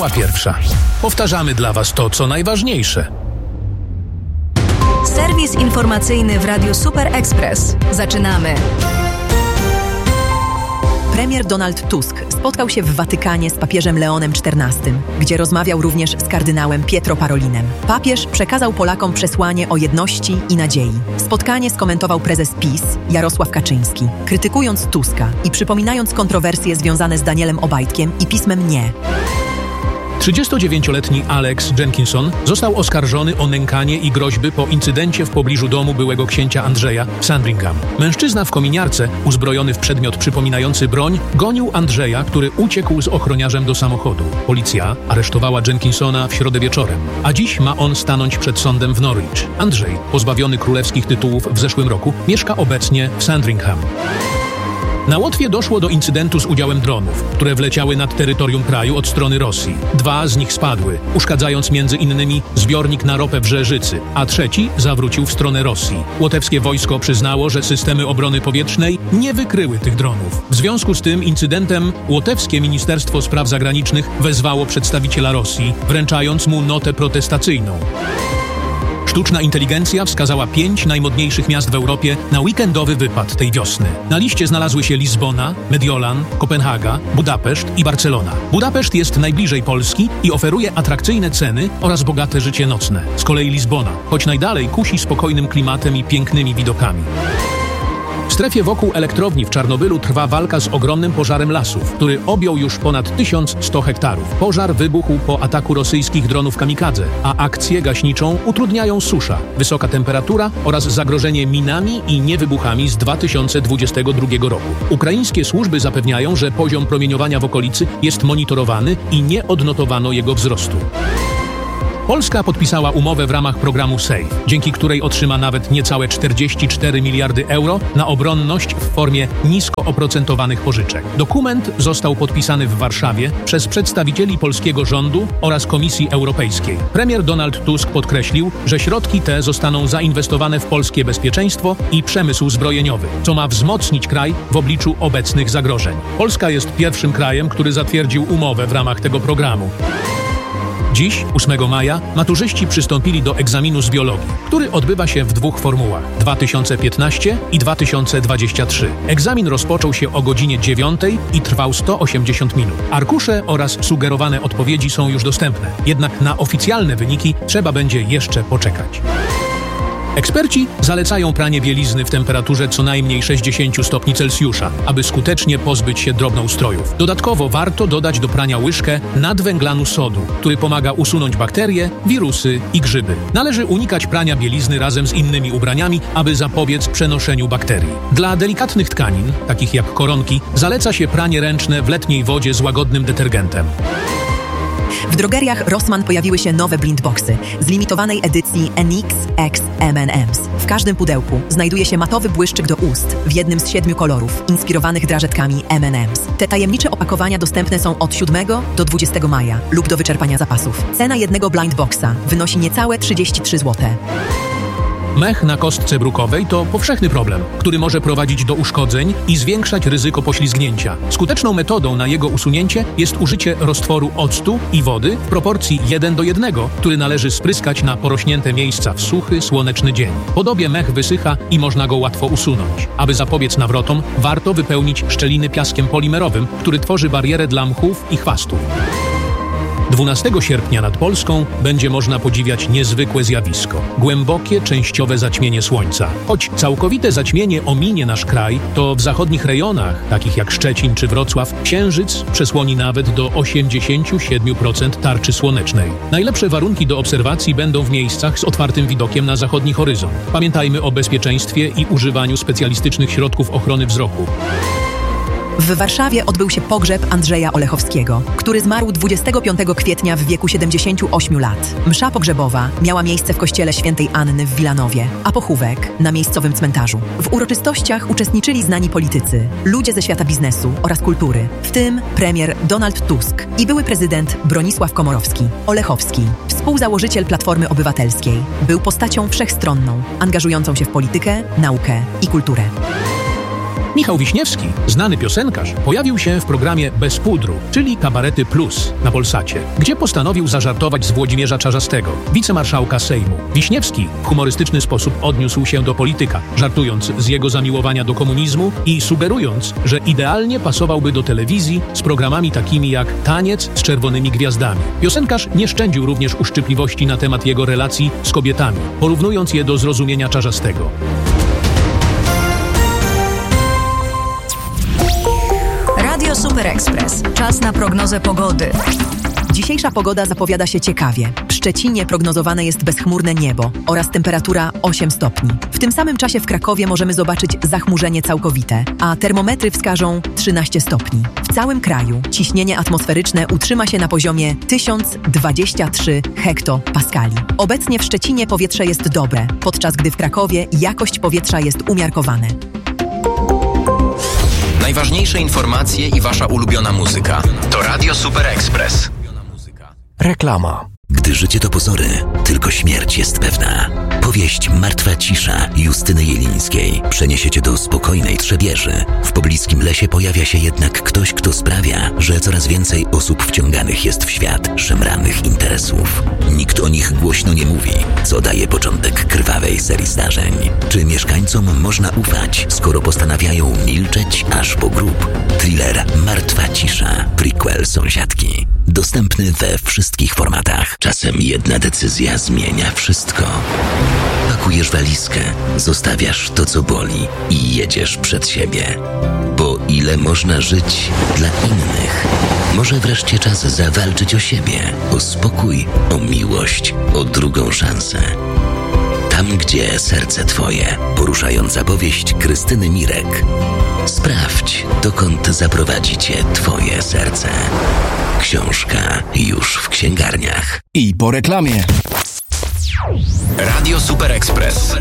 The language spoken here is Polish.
Szkoła pierwsza. Powtarzamy dla Was to, co najważniejsze. Serwis informacyjny w Radiu Super Express. Zaczynamy. Premier Donald Tusk spotkał się w Watykanie z papieżem Leonem XIV, gdzie rozmawiał również z kardynałem Pietro Parolinem. Papież przekazał Polakom przesłanie o jedności i nadziei. Spotkanie skomentował prezes PiS Jarosław Kaczyński, krytykując Tuska i przypominając kontrowersje związane z Danielem Obajtkiem i pismem Nie. 39-letni Alex Jenkinson został oskarżony o nękanie i groźby po incydencie w pobliżu domu byłego księcia Andrzeja w Sandringham. Mężczyzna w kominiarce, uzbrojony w przedmiot przypominający broń, gonił Andrzeja, który uciekł z ochroniarzem do samochodu. Policja aresztowała Jenkinsona w środę wieczorem, a dziś ma on stanąć przed sądem w Norwich. Andrzej, pozbawiony królewskich tytułów w zeszłym roku, mieszka obecnie w Sandringham. Na Łotwie doszło do incydentu z udziałem dronów, które wleciały nad terytorium kraju od strony Rosji. 2 z nich spadły, uszkadzając m.in. zbiornik na ropę w Rzeżycy, a 3 zawrócił w stronę Rosji. Łotewskie wojsko przyznało, że systemy obrony powietrznej nie wykryły tych dronów. W związku z tym incydentem łotewskie Ministerstwo Spraw Zagranicznych wezwało przedstawiciela Rosji, wręczając mu notę protestacyjną. Sztuczna inteligencja wskazała 5 najmodniejszych miast w Europie na weekendowy wypad tej wiosny. Na liście znalazły się Lizbona, Mediolan, Kopenhaga, Budapeszt i Barcelona. Budapeszt jest najbliżej Polski i oferuje atrakcyjne ceny oraz bogate życie nocne. Z kolei Lizbona, choć najdalej, kusi spokojnym klimatem i pięknymi widokami. W strefie wokół elektrowni w Czarnobylu trwa walka z ogromnym pożarem lasów, który objął już ponad 1100 hektarów. Pożar wybuchł po ataku rosyjskich dronów kamikadze, a akcję gaśniczą utrudniają susza, wysoka temperatura oraz zagrożenie minami i niewybuchami z 2022 roku. Ukraińskie służby zapewniają, że poziom promieniowania w okolicy jest monitorowany i nie odnotowano jego wzrostu. Polska podpisała umowę w ramach programu SAFE, dzięki której otrzyma nawet niecałe 44 miliardy euro na obronność w formie nisko oprocentowanych pożyczek. Dokument został podpisany w Warszawie przez przedstawicieli polskiego rządu oraz Komisji Europejskiej. Premier Donald Tusk podkreślił, że środki te zostaną zainwestowane w polskie bezpieczeństwo i przemysł zbrojeniowy, co ma wzmocnić kraj w obliczu obecnych zagrożeń. Polska jest pierwszym krajem, który zatwierdził umowę w ramach tego programu. Dziś, 8 maja, maturzyści przystąpili do egzaminu z biologii, który odbywa się w 2 formułach: 2015 i 2023. Egzamin rozpoczął się o godzinie 9 i trwał 180 minut. Arkusze oraz sugerowane odpowiedzi są już dostępne, jednak na oficjalne wyniki trzeba będzie jeszcze poczekać. Eksperci zalecają pranie bielizny w temperaturze co najmniej 60 stopni Celsjusza, aby skutecznie pozbyć się drobnoustrojów. Dodatkowo warto dodać do prania łyżkę nadwęglanu sodu, który pomaga usunąć bakterie, wirusy i grzyby. Należy unikać prania bielizny razem z innymi ubraniami, aby zapobiec przenoszeniu bakterii. Dla delikatnych tkanin, takich jak koronki, zaleca się pranie ręczne w letniej wodzie z łagodnym detergentem. W drogeriach Rossmann pojawiły się nowe blindboxy z limitowanej edycji NX X M&M's. W każdym pudełku znajduje się matowy błyszczyk do ust w jednym z 7 kolorów, inspirowanych drażetkami M&M's. Te tajemnicze opakowania dostępne są od 7 do 20 maja lub do wyczerpania zapasów. Cena jednego blindboxa wynosi niecałe 33 zł. Mech na kostce brukowej to powszechny problem, który może prowadzić do uszkodzeń i zwiększać ryzyko poślizgnięcia. Skuteczną metodą na jego usunięcie jest użycie roztworu octu i wody w proporcji 1:1, który należy spryskać na porośnięte miejsca w suchy, słoneczny dzień. Po dobie mech wysycha i można go łatwo usunąć. Aby zapobiec nawrotom, warto wypełnić szczeliny piaskiem polimerowym, który tworzy barierę dla mchów i chwastów. 12 sierpnia nad Polską będzie można podziwiać niezwykłe zjawisko – głębokie, częściowe zaćmienie słońca. Choć całkowite zaćmienie ominie nasz kraj, to w zachodnich rejonach, takich jak Szczecin czy Wrocław, księżyc przesłoni nawet do 87% tarczy słonecznej. Najlepsze warunki do obserwacji będą w miejscach z otwartym widokiem na zachodni horyzont. Pamiętajmy o bezpieczeństwie i używaniu specjalistycznych środków ochrony wzroku. W Warszawie odbył się pogrzeb Andrzeja Olechowskiego, który zmarł 25 kwietnia w wieku 78 lat. Msza pogrzebowa miała miejsce w kościele Świętej Anny w Wilanowie, a pochówek na miejscowym cmentarzu. W uroczystościach uczestniczyli znani politycy, ludzie ze świata biznesu oraz kultury, w tym premier Donald Tusk i były prezydent Bronisław Komorowski. Olechowski, współzałożyciel Platformy Obywatelskiej, był postacią wszechstronną, angażującą się w politykę, naukę i kulturę. Michał Wiśniewski, znany piosenkarz, pojawił się w programie Bez pudru, czyli Kabarety Plus na Polsacie, gdzie postanowił zażartować z Włodzimierza Czarzastego, wicemarszałka Sejmu. Wiśniewski w humorystyczny sposób odniósł się do polityka, żartując z jego zamiłowania do komunizmu i sugerując, że idealnie pasowałby do telewizji z programami takimi jak Taniec z czerwonymi gwiazdami. Piosenkarz nie szczędził również uszczypliwości na temat jego relacji z kobietami, porównując je do zrozumienia Czarzastego. Radio Super Express. Czas na prognozę pogody. Dzisiejsza pogoda zapowiada się ciekawie. W Szczecinie prognozowane jest bezchmurne niebo oraz temperatura 8 stopni. W tym samym czasie w Krakowie możemy zobaczyć zachmurzenie całkowite, a termometry wskażą 13 stopni. W całym kraju ciśnienie atmosferyczne utrzyma się na poziomie 1023 hektopaskali. Obecnie w Szczecinie powietrze jest dobre, podczas gdy w Krakowie jakość powietrza jest umiarkowane. Najważniejsze informacje i wasza ulubiona muzyka to Radio Super Express. Reklama. Gdy życie to pozory, tylko śmierć jest pewna. Powieść Martwa cisza Justyny Jelińskiej przeniesie cię do spokojnej Trzebieży. W pobliskim lesie pojawia się jednak ktoś, kto sprawia, że coraz więcej osób wciąganych jest w świat szemranych interesów. Nikt o nich głośno nie mówi, co daje początek krwawej serii zdarzeń. Czy mieszkańcom można ufać, skoro postanawiają milczeć aż po grób? Thriller Martwa cisza, prequel Sąsiadki. Dostępny we wszystkich formatach. Czasem jedna decyzja zmienia wszystko. Pakujesz walizkę, zostawiasz to, co boli i jedziesz przed siebie. Bo ile można żyć dla innych? Może wreszcie czas zawalczyć o siebie, o spokój, o miłość, o drugą szansę. Tam, gdzie serce twoje. Poruszająca powieść Krystyny Mirek. Sprawdź, dokąd zaprowadzi cię twoje serce. Książka już w księgarniach. I po reklamie. Radio Super Express.